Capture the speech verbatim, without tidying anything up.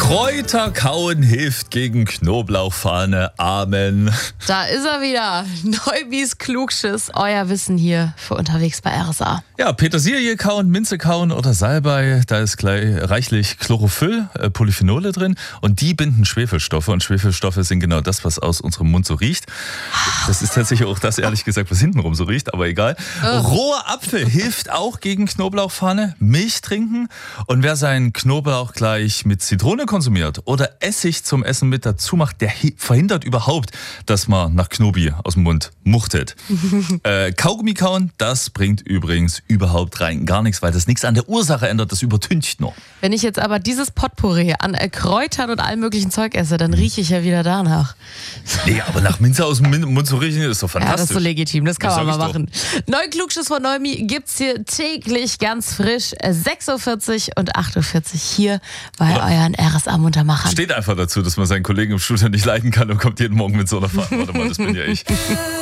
Kräuter kauen hilft gegen Knoblauchfahne. Amen. Da ist er wieder. Neubis Klugschiss. Euer Wissen hier für unterwegs bei R S A. Ja, Petersilie kauen, Minze kauen oder Salbei, da ist gleich reichlich Chlorophyll, äh, Polyphenole drin und die binden Schwefelstoffe und Schwefelstoffe sind genau das, was aus unserem Mund so riecht. Das ist tatsächlich auch das, ehrlich gesagt, was hintenrum so riecht, aber egal. Oh. Roher Apfel hilft auch gegen Knoblauchfahne, Milch trinken und wer seinen Knoblauch gleich mit Zitrone konsumiert oder Essig zum Essen mit dazu macht, der verhindert überhaupt, dass man nach Knobi aus dem Mund muchtet. äh, Kaugummi kauen, das bringt übrigens überhaupt rein gar nichts, weil das nichts an der Ursache ändert, das übertüncht nur. Wenn ich jetzt aber dieses Potpourri an äh, Kräutern und allem möglichen Zeug esse, dann rieche ich ja wieder danach. Nee, aber nach Minze aus dem Mund zu riechen, ist doch fantastisch. Ja, das ist so legitim, das kann das man mal machen. Doch. Neuen Klugschiss von Neumi gibt's hier täglich ganz frisch, sechs Uhr vierzig und acht Uhr vierzig hier bei Oder euren R S A-Muntermachern. Steht einfach dazu, dass man seinen Kollegen im Studio nicht leiden kann und kommt jeden Morgen mit so einer Fahrt. Warte mal, das bin ja ich.